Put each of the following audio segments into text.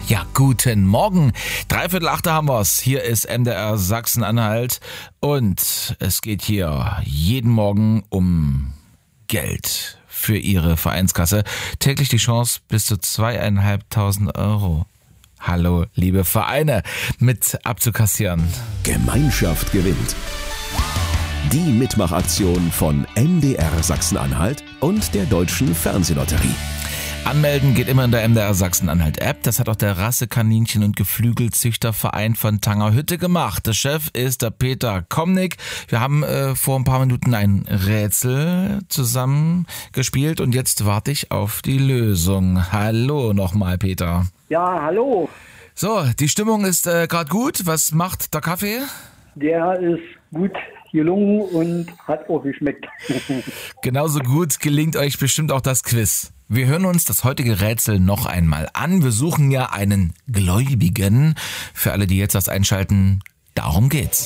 Ja, guten Morgen. 7:45 haben wir's. Hier ist MDR Sachsen-Anhalt und es geht hier jeden Morgen um Geld für Ihre Vereinskasse. Täglich die Chance bis zu 2.500 Euro. Hallo, liebe Vereine, mit abzukassieren. Gemeinschaft gewinnt. Die Mitmachaktion von MDR Sachsen-Anhalt und der Deutschen Fernsehlotterie. Anmelden geht immer in der MDR Sachsen-Anhalt-App. Das hat auch der Rassekaninchen- und Geflügelzüchterverein von Tangerhütte gemacht. Der Chef ist der Peter Komnick. Wir haben vor ein paar Minuten ein Rätsel zusammen gespielt und jetzt warte ich auf die Lösung. Hallo nochmal, Peter. Ja, hallo. So, die Stimmung ist gerade gut. Was macht der Kaffee? Der ist gut gelungen und hat auch geschmeckt. Genauso gut gelingt euch bestimmt auch das Quiz. Wir hören uns das heutige Rätsel noch einmal an. Wir suchen ja einen Gläubigen. Für alle, die jetzt das einschalten, darum geht's.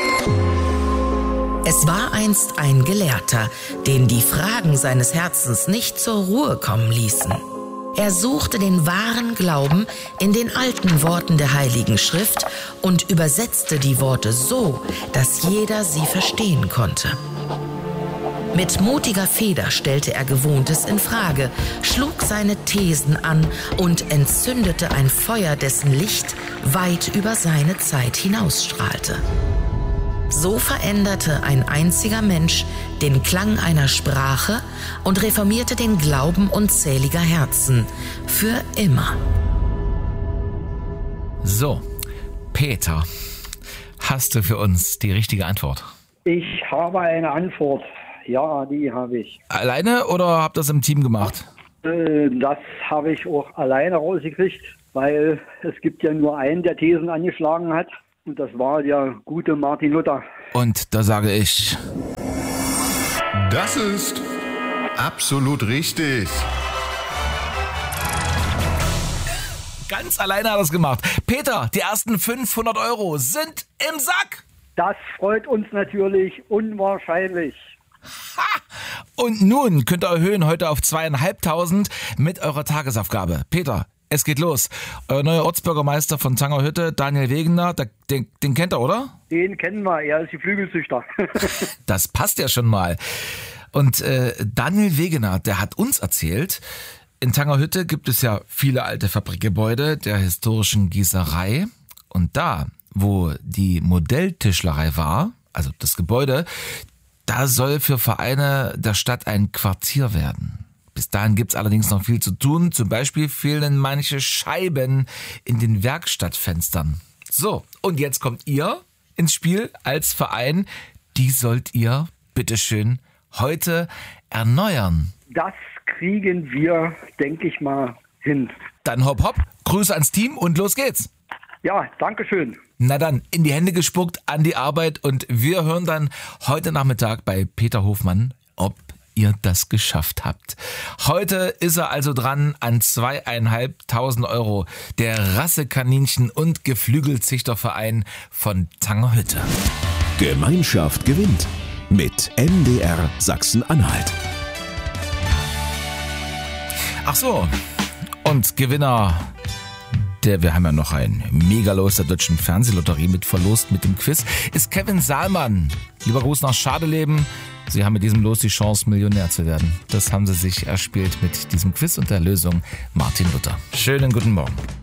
Es war einst ein Gelehrter, den die Fragen seines Herzens nicht zur Ruhe kommen ließen. Er suchte den wahren Glauben in den alten Worten der Heiligen Schrift und übersetzte die Worte so, dass jeder sie verstehen konnte. Mit mutiger Feder stellte er Gewohntes in Frage, schlug seine Thesen an und entzündete ein Feuer, dessen Licht weit über seine Zeit hinausstrahlte. So veränderte ein einziger Mensch den Klang einer Sprache und reformierte den Glauben unzähliger Herzen für immer. So, Peter, hast du für uns die richtige Antwort? Ich habe eine Antwort. Ja, die habe ich. Alleine oder habt ihr das im Team gemacht? Das habe ich auch alleine rausgekriegt, weil es gibt ja nur einen, der Thesen angeschlagen hat. Und das war der gute Martin Luther. Und da sage ich... Das ist absolut richtig. Ganz alleine hat er es gemacht. Peter, die ersten 500 Euro sind im Sack. Das freut uns natürlich unwahrscheinlich. Ha! Und nun könnt ihr erhöhen heute auf 2.500 mit eurer Tagesaufgabe. Peter, es geht los. Euer neuer Ortsbürgermeister von Tangerhütte, Daniel Wegener, den kennt ihr, oder? Den kennen wir, er ist Geflügelzüchter. Das passt ja schon mal. Und Daniel Wegener, der hat uns erzählt, in Tangerhütte gibt es ja viele alte Fabrikgebäude der historischen Gießerei. Und da, wo die Modelltischlerei war, also das Gebäude, da soll für Vereine der Stadt ein Quartier werden. Bis dahin gibt's allerdings noch viel zu tun. Zum Beispiel fehlen manche Scheiben in den Werkstattfenstern. So, und jetzt kommt ihr ins Spiel als Verein. Die sollt ihr, bitteschön, heute erneuern. Das kriegen wir, denke ich mal, hin. Dann hopp hopp, Grüße ans Team und los geht's. Ja, danke schön. Na dann, in die Hände gespuckt, an die Arbeit und wir hören dann heute Nachmittag bei Peter Hofmann, ob ihr das geschafft habt. Heute ist er also dran an 2.500 Euro. Der Rassekaninchen- und Geflügelzüchterverein von Tangerhütte. Gemeinschaft gewinnt mit MDR Sachsen-Anhalt. Ach so, und Gewinner... Wir haben ja noch ein Megalos der Deutschen Fernsehlotterie mit verlost mit dem Quiz, ist Kevin Saalmann. Lieber Gruß nach Schadeleben. Sie haben mit diesem Los die Chance, Millionär zu werden. Das haben Sie sich erspielt mit diesem Quiz und der Lösung Martin Luther. Schönen guten Morgen.